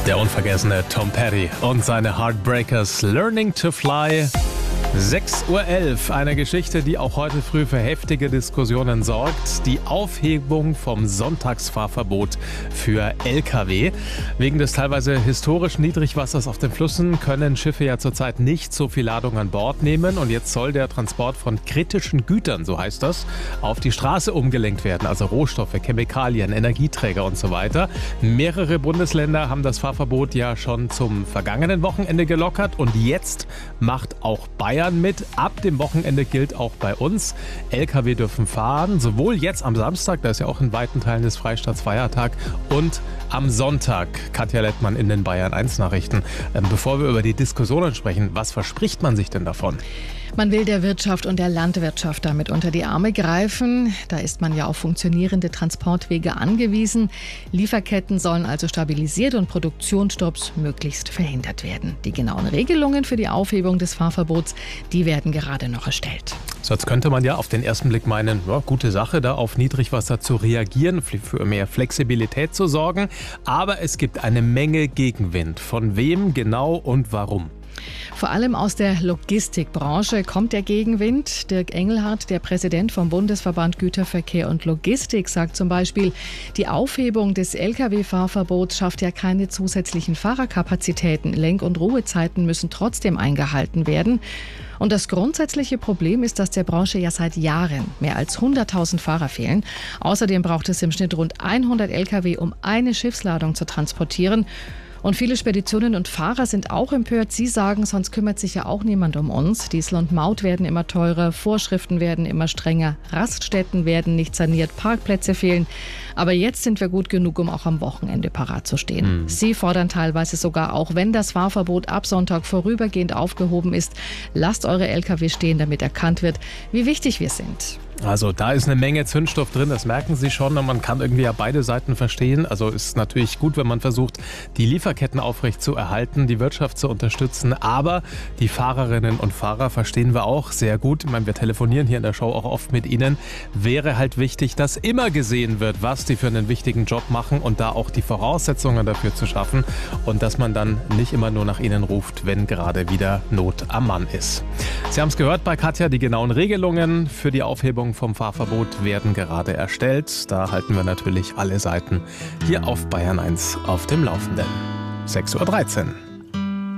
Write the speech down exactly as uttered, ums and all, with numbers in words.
Der unvergessene Tom Petty und seine Heartbreakers Learning to Fly. sechs Uhr elf, eine Geschichte, die auch heute früh für heftige Diskussionen sorgt. Die Aufhebung vom Sonntagsfahrverbot für L K W. Wegen des teilweise historisch Niedrigwassers auf den Flüssen können Schiffe ja zurzeit nicht so viel Ladung an Bord nehmen. Und jetzt soll der Transport von kritischen Gütern, so heißt das, auf die Straße umgelenkt werden. Also Rohstoffe, Chemikalien, Energieträger und so weiter. Mehrere Bundesländer haben das Fahrverbot ja schon zum vergangenen Wochenende gelockert. Und jetzt macht auch Bayern mit. Ab dem Wochenende gilt auch bei uns, L K W dürfen fahren, sowohl jetzt am Samstag, da ist ja auch in weiten Teilen des Freistaats Feiertag, und am Sonntag. Katja Lettmann in den Bayern eins Nachrichten. Ähm, bevor wir über die Diskussionen sprechen, was verspricht man sich denn davon? Man will der Wirtschaft und der Landwirtschaft damit unter die Arme greifen. Da ist man ja auf funktionierende Transportwege angewiesen. Lieferketten sollen also stabilisiert und Produktionsstopps möglichst verhindert werden. Die genauen Regelungen für die Aufhebung des Fahrverbots, die werden gerade noch erstellt. So, jetzt könnte man ja auf den ersten Blick meinen, ja, gute Sache, da auf Niedrigwasser zu reagieren, für mehr Flexibilität zu sorgen. Aber es gibt eine Menge Gegenwind. Von wem genau und warum? Vor allem aus der Logistikbranche kommt der Gegenwind. Dirk Engelhardt, der Präsident vom Bundesverband Güterverkehr und Logistik, sagt zum Beispiel, die Aufhebung des L K W-Fahrverbots schafft ja keine zusätzlichen Fahrerkapazitäten. Lenk- und Ruhezeiten müssen trotzdem eingehalten werden. Und das grundsätzliche Problem ist, dass der Branche ja seit Jahren mehr als hunderttausend Fahrer fehlen. Außerdem braucht es im Schnitt rund hundert L K W, um eine Schiffsladung zu transportieren. Und viele Speditionen und Fahrer sind auch empört. Sie sagen, sonst kümmert sich ja auch niemand um uns. Diesel und Maut werden immer teurer, Vorschriften werden immer strenger, Raststätten werden nicht saniert, Parkplätze fehlen. Aber jetzt sind wir gut genug, um auch am Wochenende parat zu stehen. Mhm. Sie fordern teilweise sogar auch, wenn das Fahrverbot ab Sonntag vorübergehend aufgehoben ist, lasst eure L K W stehen, damit erkannt wird, wie wichtig wir sind. Also da ist eine Menge Zündstoff drin, das merken Sie schon, und man kann irgendwie ja beide Seiten verstehen. Also ist natürlich gut, wenn man versucht, die Lieferketten aufrecht zu erhalten, die Wirtschaft zu unterstützen, aber die Fahrerinnen und Fahrer verstehen wir auch sehr gut. Ich meine, wir telefonieren hier in der Show auch oft mit ihnen. Wäre halt wichtig, dass immer gesehen wird, was die für einen wichtigen Job machen und da auch die Voraussetzungen dafür zu schaffen und dass man dann nicht immer nur nach ihnen ruft, wenn gerade wieder Not am Mann ist. Sie haben es gehört bei Katja, die genauen Regelungen für die Aufhebung vom Fahrverbot werden gerade erstellt. Da halten wir natürlich alle Seiten hier auf Bayern eins auf dem Laufenden. sechs Uhr dreizehn.